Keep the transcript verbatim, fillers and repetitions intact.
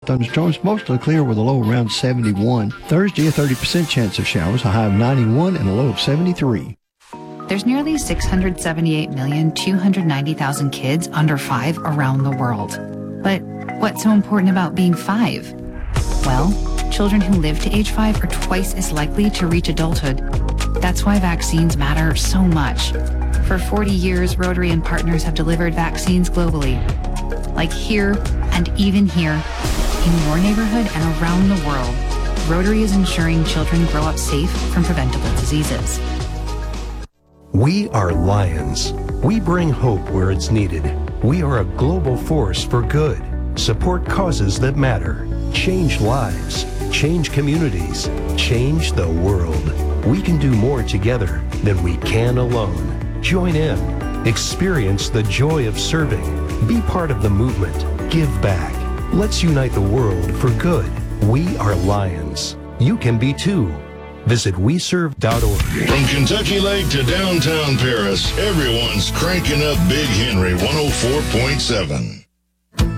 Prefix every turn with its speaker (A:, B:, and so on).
A: thunderstorms, mostly clear with a low around seventy-one. Thursday, a thirty percent chance of showers, a high of ninety-one and a low of seventy-three.
B: There's nearly six hundred seventy-eight million, two hundred ninety thousand kids under five around the world. But what's so important about being five? Well, children who live to age five are twice as likely to reach adulthood. That's why vaccines matter so much. For forty years, Rotary and partners have delivered vaccines globally. Like here and even here, in your neighborhood and around the world, Rotary is ensuring children grow up safe from preventable diseases.
C: We are Lions. We bring hope where it's needed. We are a global force for good. Support causes that matter. Change lives. Change communities. Change the world. We can do more together than we can alone. Join in. Experience the joy of serving. Be part of the movement. Give back. Let's unite the world for good. We are Lions. You can be too. Visit we serve dot org.
D: From Kentucky Lake to downtown Paris, everyone's cranking up Big Henry one oh four point seven.